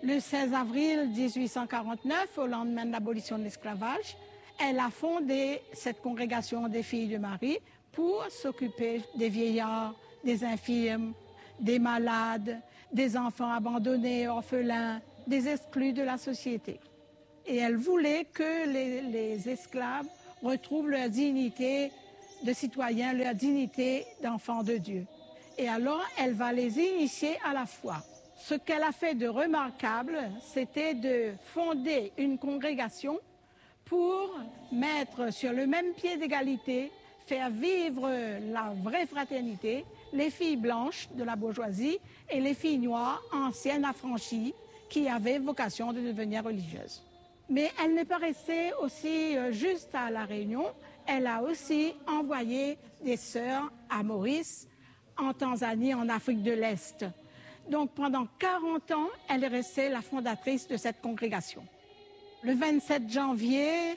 Le 16 avril 1849, au lendemain de l'abolition de l'esclavage, elle a fondé cette congrégation des filles de Marie pour s'occuper des vieillards, des infirmes, des malades, des enfants abandonnés, orphelins, des exclus de la société. Et elle voulait que les esclaves retrouvent leur dignité de citoyens, leur dignité d'enfants de Dieu. Et alors, elle va les initier à la foi. Ce qu'elle a fait de remarquable, c'était de fonder une congrégation pour mettre sur le même pied d'égalité, faire vivre la vraie fraternité, les filles blanches de la bourgeoisie et les filles noires, anciennes affranchies, qui avaient vocation de devenir religieuses. Mais elle n'est pas restée aussi juste à La Réunion, elle a aussi envoyé des sœurs à Maurice, en Tanzanie, en Afrique de l'Est. Donc pendant 40 ans, elle est restée la fondatrice de cette congrégation. Le 27 janvier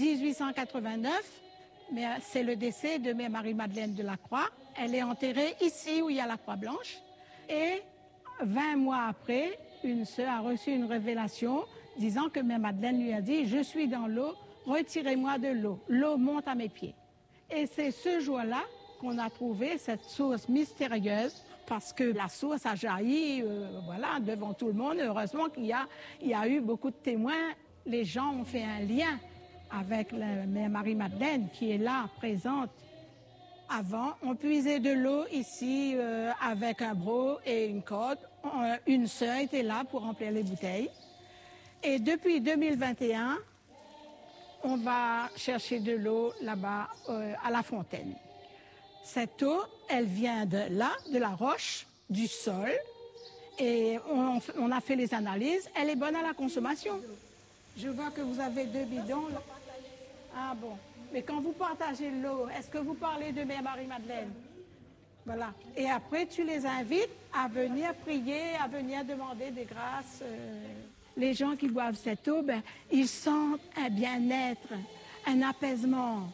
1889, c'est le décès de Mère Marie-Madeleine de la Croix. Elle est enterrée ici où il y a la Croix Blanche. Et 20 mois après, une sœur a reçu une révélation disant que Mère Madeleine lui a dit « Je suis dans l'eau, retirez-moi de l'eau. L'eau monte à mes pieds. » Et c'est ce jour-là qu'on a trouvé cette source mystérieuse parce que la source a jailli devant tout le monde. Heureusement qu'il y a eu beaucoup de témoins. Les gens ont fait un lien avec la Mère Marie-Madeleine qui est là, présente. Avant, on puisait de l'eau ici avec un broc et une corde. Une sœur était là pour remplir les bouteilles. Et depuis 2021, on va chercher de l'eau là-bas à la fontaine. Cette eau, elle vient de là, de la roche, du sol. Et on a fait les analyses. Elle est bonne à la consommation. Je vois que vous avez 2 bidons. Là. Ah bon. Mais quand vous partagez l'eau, est-ce que vous parlez de Mère Marie-Madeleine? Voilà. Et après, tu les invites à venir prier, à venir demander des grâces. Les gens qui boivent cette eau, ils sentent un bien-être, un apaisement,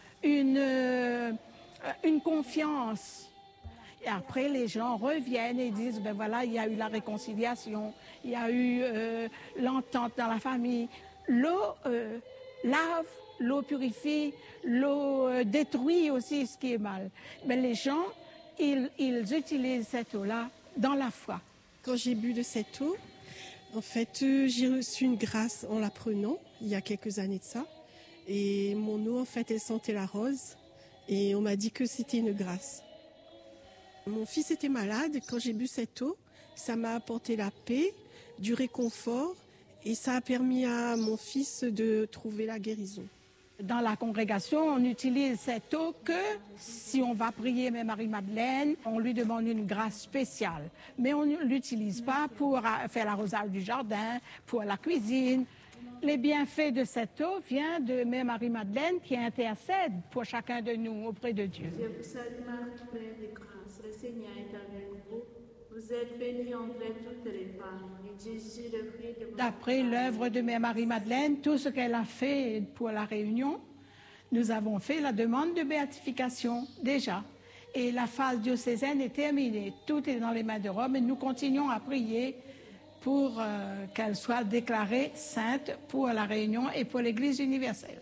une confiance. Et après, les gens reviennent et disent, il y a eu la réconciliation, il y a eu l'entente dans la famille. L'eau lave, l'eau purifie, l'eau détruit aussi ce qui est mal. Mais les gens, ils utilisent cette eau-là dans la foi. Quand j'ai bu de cette eau, en fait, j'ai reçu une grâce en la prenant, il y a quelques années de ça. Et mon eau, en fait, elle sentait la rose. Et on m'a dit que c'était une grâce. Mon fils était malade. Quand j'ai bu cette eau, ça m'a apporté la paix, du réconfort. Et ça a permis à mon fils de trouver la guérison. Dans la congrégation, on utilise cette eau que si on va prier Mère Marie-Madeleine, on lui demande une grâce spéciale. Mais on ne l'utilise pas pour faire l'arrosage du jardin, pour la cuisine. Les bienfaits de cette eau viennent de Mère Marie-Madeleine qui intercède pour chacun de nous auprès de Dieu. Je vous salue Marie, pleine de grâce, le Seigneur est avec vous. Vous êtes bénie entre toutes les femmes, et Jésus, le fruit de votre... D'après l'œuvre de Mère Marie-Madeleine, tout ce qu'elle a fait pour la Réunion, nous avons fait la demande de béatification déjà. Et la phase diocésaine est terminée. Tout est dans les mains de Rome et nous continuons à prier pour qu'elle soit déclarée sainte pour la Réunion et pour l'Église universelle.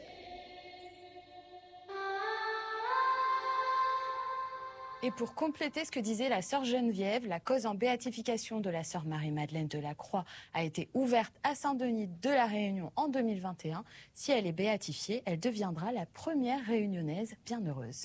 Et pour compléter ce que disait la sœur Geneviève, la cause en béatification de la sœur Marie-Madeleine de la Croix a été ouverte à Saint-Denis de la Réunion en 2021. Si elle est béatifiée, elle deviendra la première réunionnaise bienheureuse.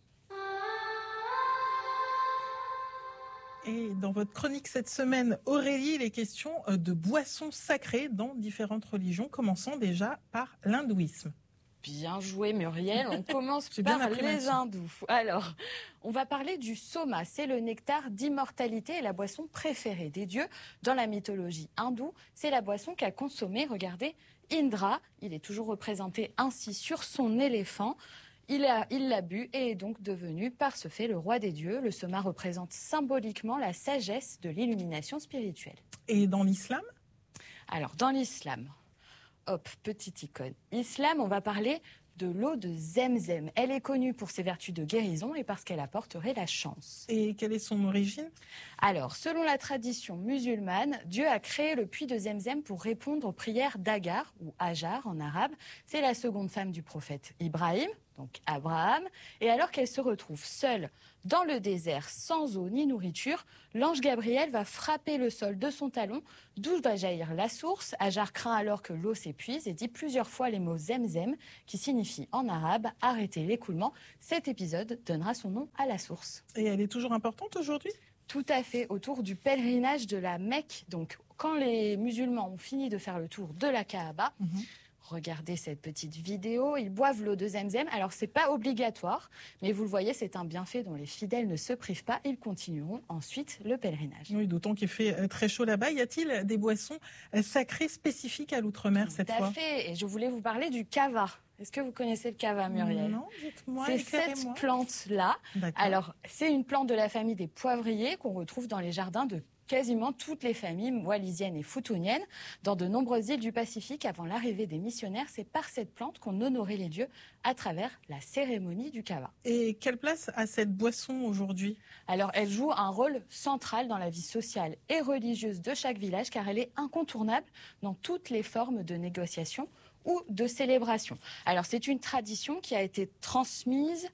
Et dans votre chronique cette semaine, Aurélie, il est question de boissons sacrées dans différentes religions, commençant déjà par l'hindouisme. Bien joué Muriel, on commence par les hindous. Alors, on va parler du soma, c'est le nectar d'immortalité et la boisson préférée des dieux. Dans la mythologie hindoue, c'est la boisson qu'a consommée, regardez, Indra. Il est toujours représenté ainsi sur son éléphant. Il l'a bu et est donc devenu par ce fait le roi des dieux. Le soma représente symboliquement la sagesse de l'illumination spirituelle. Et dans l'islam ? Alors, dans l'islam... Hop, petite icône. Islam, on va parler de l'eau de Zemzem. Elle est connue pour ses vertus de guérison et parce qu'elle apporterait la chance. Et quelle est son origine? Alors, selon la tradition musulmane, Dieu a créé le puits de Zemzem pour répondre aux prières d'Agar, ou Hajar en arabe. C'est la seconde femme du prophète Ibrahim, donc Abraham. Et alors qu'elle se retrouve seule dans le désert, sans eau ni nourriture, l'ange Gabriel va frapper le sol de son talon, d'où va jaillir la source. Hajar craint alors que l'eau s'épuise et dit plusieurs fois les mots Zemzem, qui signifie en arabe « arrêter l'écoulement ». Cet épisode donnera son nom à la source. Et elle est toujours importante aujourd'hui? Tout à fait, autour du pèlerinage de la Mecque. Donc, quand les musulmans ont fini de faire le tour de la Kaaba, regardez cette petite vidéo, ils boivent l'eau de Zemzem. Alors, ce n'est pas obligatoire, mais vous le voyez, c'est un bienfait dont les fidèles ne se privent pas. Ils continueront ensuite le pèlerinage. Oui, d'autant qu'il fait très chaud là-bas. Y a-t-il des boissons sacrées spécifiques à l'outre-mer cette fois? Tout à fait, et je voulais vous parler du kava. Est-ce que vous connaissez le kava, Muriel? Non, dites-moi, c'est cette plante-là. Alors, c'est une plante de la famille des poivriers qu'on retrouve dans les jardins de quasiment toutes les familles wallisiennes et futuniennes dans de nombreuses îles du Pacifique. Avant l'arrivée des missionnaires, c'est par cette plante qu'on honorait les dieux à travers la cérémonie du kava. Et quelle place a cette boisson aujourd'hui? Alors, elle joue un rôle central dans la vie sociale et religieuse de chaque village car elle est incontournable dans toutes les formes de négociation ou de célébration. Alors, c'est une tradition qui a été transmise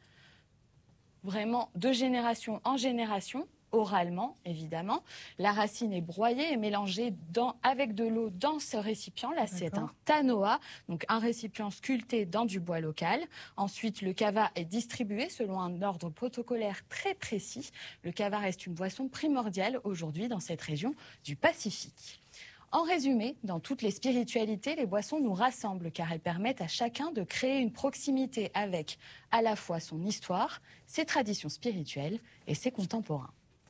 vraiment de génération en génération, oralement, évidemment. La racine est broyée et mélangée avec de l'eau dans ce récipient. Là, c'est un tanoa, donc un récipient sculpté dans du bois local. Ensuite, le kava est distribué selon un ordre protocolaire très précis. Le kava reste une boisson primordiale aujourd'hui dans cette région du Pacifique. En résumé, dans toutes les spiritualités, les boissons nous rassemblent car elles permettent à chacun de créer une proximité avec à la fois son histoire, ses traditions spirituelles et ses contemporains.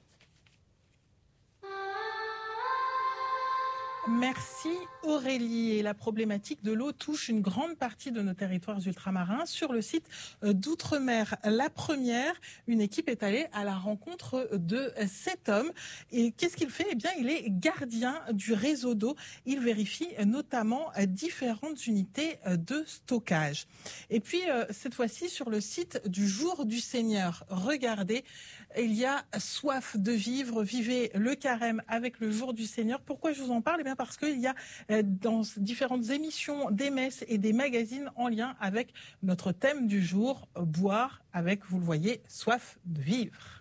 Merci Aurélie. Et la problématique de l'eau touche une grande partie de nos territoires ultramarins. Sur le site d'Outre-mer La Première, une équipe est allée à la rencontre de cet homme. Et qu'est-ce qu'il fait? Eh bien, il est gardien du réseau d'eau. Il vérifie notamment différentes unités de stockage. Et puis, cette fois-ci, sur le site du Jour du Seigneur, regardez, il y a soif de vivre. Vivez le carême avec le Jour du Seigneur. Pourquoi je vous en parle? Eh bien, parce qu'il y a dans différentes émissions des messes et des magazines en lien avec notre thème du jour, boire avec, vous le voyez, soif de vivre.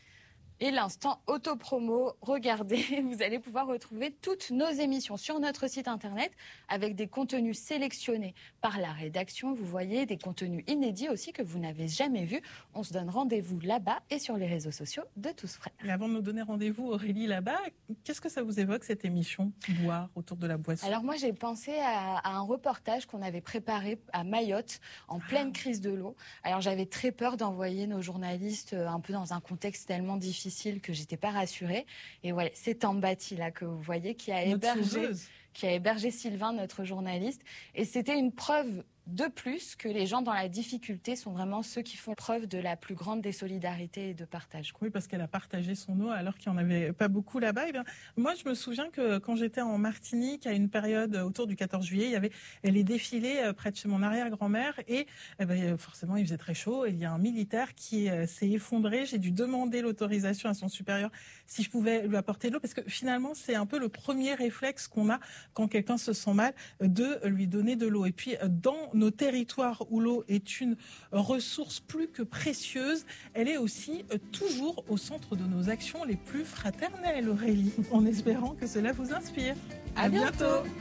Et l'instant autopromo, regardez, vous allez pouvoir retrouver toutes nos émissions sur notre site internet avec des contenus sélectionnés par la rédaction. Vous voyez, des contenus inédits aussi que vous n'avez jamais vus. On se donne rendez-vous là-bas et sur les réseaux sociaux de Tous Frères. Et avant de nous donner rendez-vous, Aurélie, là-bas, qu'est-ce que ça vous évoque cette émission, boire autour de la boisson? Alors moi, j'ai pensé à un reportage qu'on avait préparé à Mayotte en pleine crise de l'eau. Alors j'avais très peur d'envoyer nos journalistes un peu dans un contexte tellement difficile que j'étais pas rassurée. Et voilà, c'est Tambati là que vous voyez qui a hébergé Sylvain, notre journaliste. Et c'était une preuve de plus que les gens dans la difficulté sont vraiment ceux qui font preuve de la plus grande des solidarités et de partage. Oui, parce qu'elle a partagé son eau alors qu'il n'y en avait pas beaucoup là-bas. Eh bien, moi, je me souviens que quand j'étais en Martinique, à une période autour du 14 juillet, il y avait les défilés près de chez mon arrière-grand-mère et forcément, il faisait très chaud. Et il y a un militaire qui s'est effondré. J'ai dû demander l'autorisation à son supérieur si je pouvais lui apporter de l'eau parce que finalement, c'est un peu le premier réflexe qu'on a quand quelqu'un se sent mal de lui donner de l'eau. Et puis, dans nos territoires où l'eau est une ressource plus que précieuse, elle est aussi toujours au centre de nos actions les plus fraternelles, Aurélie, en espérant que cela vous inspire. À bientôt.